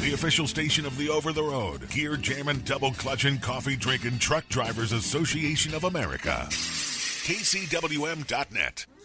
the official station of the Over the Road, Gear Jammin', Double Clutchin', Coffee Drinkin', Truck Drivers Association of America. KCWM.net.